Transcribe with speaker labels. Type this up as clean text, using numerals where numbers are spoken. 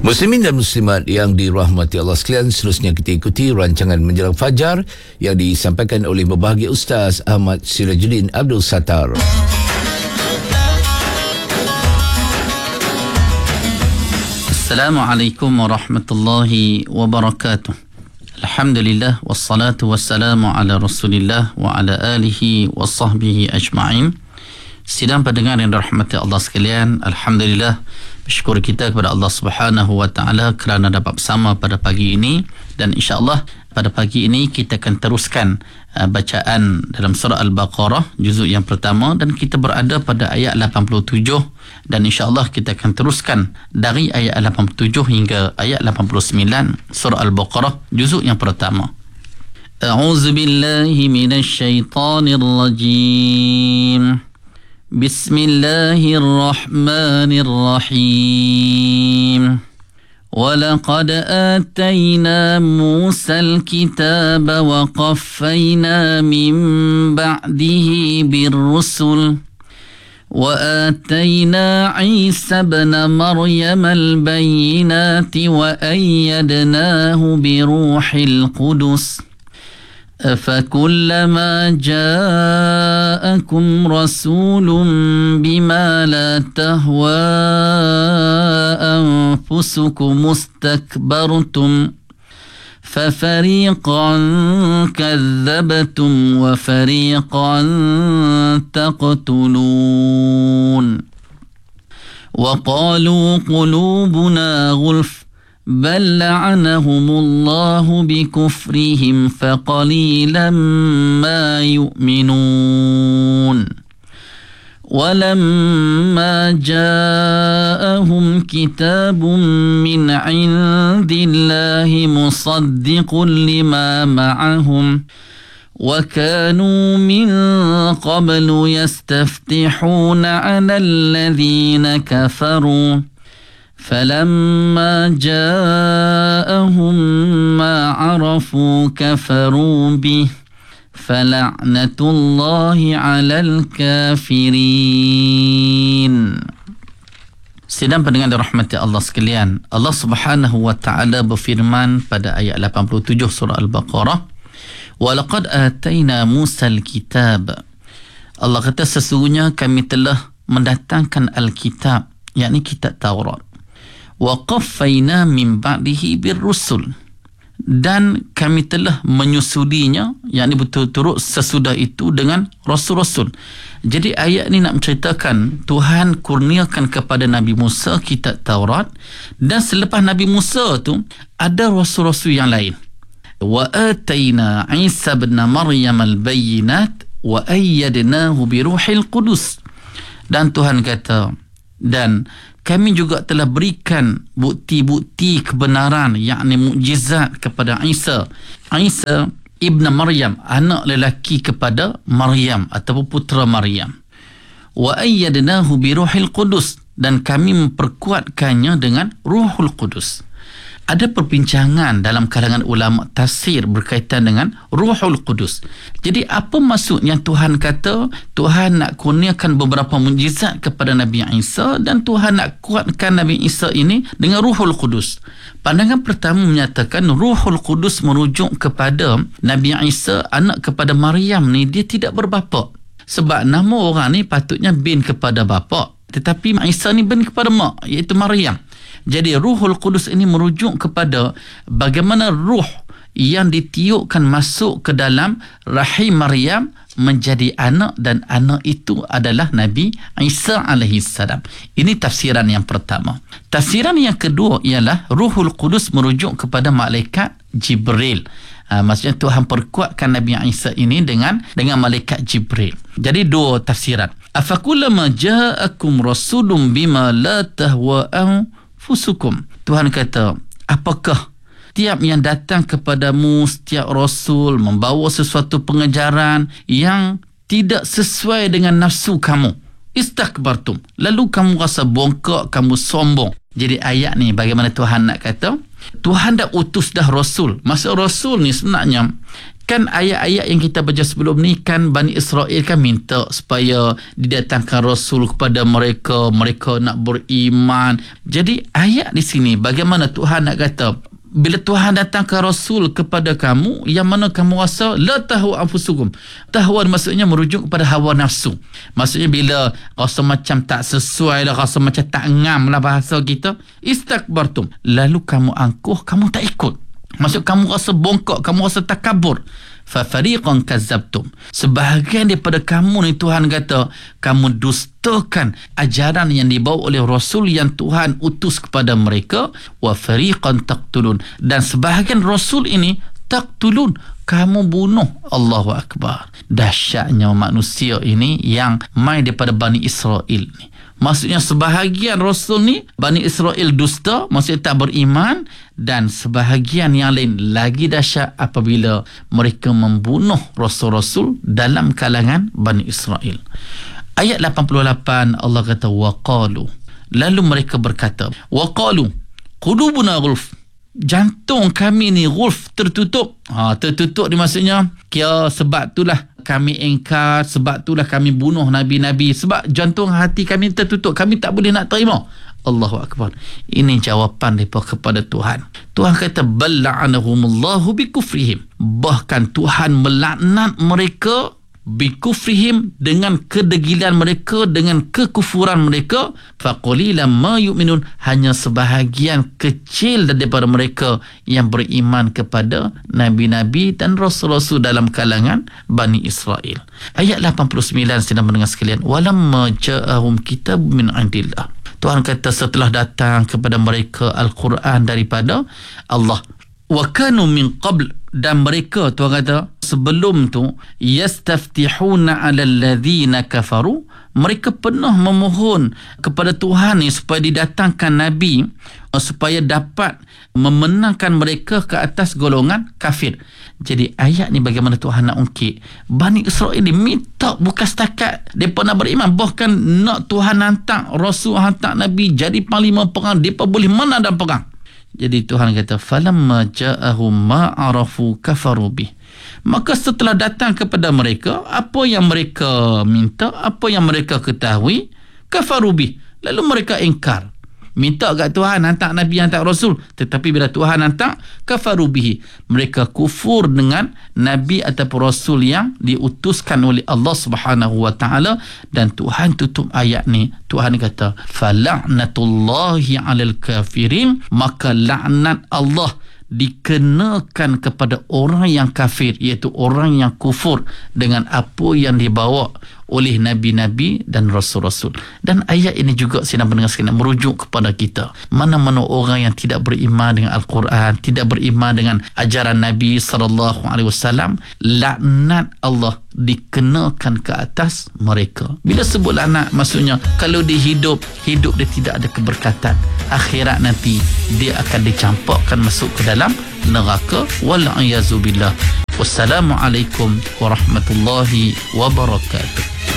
Speaker 1: Muslimin dan muslimat yang dirahmati Allah sekalian, seterusnya kita ikuti rancangan Menjelang Fajar yang disampaikan oleh berbahagia Ustaz Ahmad Sirajuddin Abdul Sattar.
Speaker 2: Assalamualaikum warahmatullahi wabarakatuh. Alhamdulillah wassalatu wassalamu ala Rasulillah wa ala alihi wa sahbihi ajma'in. Sidang pendengar yang dirahmati Allah sekalian, alhamdulillah, bersyukur kita kepada Allah Subhanahu wa taala kerana dapat bersama pada pagi ini, dan insya-Allah pada pagi ini kita akan teruskan bacaan dalam surah Al-Baqarah juzuk yang pertama, dan kita berada pada ayat 87, dan insya-Allah kita akan teruskan dari ayat 87 hingga ayat 89 surah Al-Baqarah juzuk yang pertama. A'udzu billahi minasy syaithanir rajim. Bismillahirrahmanirrahim. وَلَقَدْ آتَيْنَا مُوسَى الْكِتَابَ وَقَفَّيْنَا مِنْ بَعْدِهِ بِالرُّسُلِ وَآتَيْنَا عِيسَى ابْنَ مَرْيَمَ الْبَيِّنَاتِ وَأَيَّدْنَاهُ بِرُوحِ الْقُدُسِ أَفَكُلَّمَا جَاءَكُمْ رَسُولٌ بِمَا لَا تَهْوَى أَنفُسُكُمُ اسْتَكْبَرْتُمْ فَفَرِيقًا كَذَّبْتُمْ وَفَرِيقًا تَقْتُلُونَ وَقَالُوا قُلُوبُنَا غُلْفٌ بل لعنهم الله بكفرهم فقليلا ما يؤمنون ولما جاءهم كتاب من عند الله مصدق لما معهم وكانوا من قبل يستفتحون على الذين كفروا فلما جاءهم ما عرفوا كفروا به فلعنة الله على الكافرين. Sidang pendengar dirahmati Allah sekalian, Allah Subhanahu wa taala berfirman pada ayat 87 surah Al-Baqarah, وَلَقَدْ آتَيْنَا مُوسَى الْكِتَابَ. Allah kata sesungguhnya kami telah mendatangkan Al-Kitab, yakni kitab Taurat. وَقَفَّيْنَا مِنْ بَعْدِهِ بِالرُّسُلِ, dan kami telah menyusudinya, yakni betul-betul sesudah itu dengan rasul-rasul. Jadi ayat ni nak menceritakan Tuhan kurniakan kepada Nabi Musa kitab Taurat, dan selepas Nabi Musa tu ada rasul-rasul yang lain. وَآتَيْنَا عِيسَى ابْنَ مَرْيَمَ الْبَيِّنَاتِ وَأَيَّدْنَاهُ بِرُوحِ الْقُدُسِ, dan Tuhan kata, dan kami juga telah berikan bukti-bukti kebenaran, yakni mukjizat kepada Isa ibn Maryam, anak lelaki kepada Maryam ataupun putera Maryam. Wa ayyadnahu bi ruhil qudus, dan kami memperkuatkannya dengan Ruhul Qudus. Ada perbincangan dalam kalangan ulama tafsir berkaitan dengan Ruhul Qudus. Jadi apa maksudnya Tuhan kata Tuhan nak kurniakan beberapa mukjizat kepada Nabi Isa, dan Tuhan nak kuatkan Nabi Isa ini dengan Ruhul Qudus? Pandangan pertama menyatakan Ruhul Qudus merujuk kepada Nabi Isa, anak kepada Maryam ni, dia tidak berbapa. Sebab nama orang ni patutnya bin kepada bapa, tetapi Isa ni bin kepada mak, iaitu Maryam. Jadi Ruhul Qudus ini merujuk kepada bagaimana ruh yang ditiupkan masuk ke dalam rahim Maryam menjadi anak, dan anak itu adalah Nabi Isa alaihi salam. Ini tafsiran yang pertama. Tafsiran yang kedua ialah Ruhul Qudus merujuk kepada malaikat Jibril. Maksudnya Tuhan perkuatkan Nabi Isa ini dengan malaikat Jibril. Jadi dua tafsiran. Afakullama ja'akum rasulun bima la tahwa fusukum. Tuhan kata, apakah tiap yang datang kepadamu, setiap rasul membawa sesuatu pengajaran yang tidak sesuai dengan nafsu kamu, istakbartum, lalu kamu rasa bongkak, kamu sombong. Jadi ayat ni bagaimana Tuhan nak kata? Tuhan dah utus dah Rasul. Maksud Rasul ni sebenarnya kan ayat-ayat yang kita baca sebelum ni kan Bani Israel kan minta supaya didatangkan Rasul kepada mereka. Mereka nak beriman. Jadi ayat di sini bagaimana Tuhan nak kata? Bila Tuhan datangkan Rasul kepada kamu, yang mana kamu rasa la tahu anfusukum. Tahwan maksudnya merujuk kepada hawa nafsu. Maksudnya bila rasa macam tak sesuai lah, rasa macam tak ngam lah bahasa kita, istakbartum. Lalu kamu angkuh, kamu tak ikut. Maksud kamu rasa bongkok, kamu rasa takabur. Fafariqan kazzabtum. Sebahagian daripada kamu ni Tuhan kata kamu dustakan ajaran yang dibawa oleh Rasul yang Tuhan utus kepada mereka. Wa fariqan taqtulun. Dan sebahagian Rasul ini taqtulun, kamu bunuh. Allahu Akbar. Dahsyatnya manusia ini yang main daripada Bani Israel ni. Maksudnya sebahagian Rasul ni Bani Israel dusta, maksudnya tak beriman, dan sebahagian yang lain lagi dahsyat apabila mereka membunuh Rasul-Rasul dalam kalangan Bani Israel. Ayat 88 Allah kata waqalu, lalu mereka berkata, waqalu qulubuna ghulf, jantung kami ni ghulf, tertutup. Tertutup ni maksudnya kira sebab itulah kami engkar, sebab itulah kami bunuh Nabi-Nabi, sebab jantung hati kami tertutup, kami tak boleh nak terima. Allahu Akbar. Ini jawapan mereka kepada Tuhan. Tuhan kata bal la'anahumullahu bikufrihim. Bahkan Tuhan melaknat mereka bikufrihim, dengan kedegilan mereka, dengan kekufuran mereka. Faqalilan ma yu'minun, hanya sebahagian kecil daripada mereka yang beriman kepada nabi-nabi dan rasul-rasul dalam kalangan Bani Israel. Ayat 89 sedang mendengar sekalian, walamma ja'ahum kitabun min indillah. Tuhan kata setelah datang kepada mereka Al-Quran daripada Allah, wa kanu min qabl, dan mereka Tuhan kata sebelum tu yastaftihuna 'alal ladzina kafaru, mereka pernah memohon kepada Tuhan ni supaya didatangkan nabi supaya dapat memenangkan mereka ke atas golongan kafir. Jadi ayat ni bagaimana Tuhan nak ungkit Bani Israel ni minta bukan setakat mereka nak beriman, bahkan nak Tuhan hantar Rasul, hantar Nabi jadi panglima perang, mereka boleh menang dalam perang. Jadi Tuhan kata falamma ja'ahum ma arafu kafaru bih, maka setelah datang kepada mereka apa yang mereka minta, apa yang mereka ketahui, kafaru bih, lalu mereka ingkar. Minta kat Tuhan hantar Nabi, hantar Rasul, tetapi bila Tuhan hantar, kafaru bihi, mereka kufur dengan Nabi ataupun Rasul yang diutuskan oleh Allah Subhanahu wa ta'ala. Dan Tuhan tutup ayat ni, Tuhan kata fala'natullahi 'alal kafirin, maka laknat Allah dikenakan kepada orang yang kafir, iaitu orang yang kufur dengan apa yang dibawa oleh Nabi-Nabi dan Rasul-Rasul. Dan ayat ini juga sedang mendengar sekalian merujuk kepada kita. Mana-mana orang yang tidak beriman dengan Al-Quran, tidak beriman dengan ajaran Nabi SAW, laknat Allah dikenakan ke atas mereka. Bila sebut laknat, maksudnya kalau dia hidup dia tidak ada keberkatan. Akhirat nanti dia akan dicampakkan masuk ke dalam neraka. Wal'iyazubillah. Wassalamualaikum warahmatullahi wabarakatuh.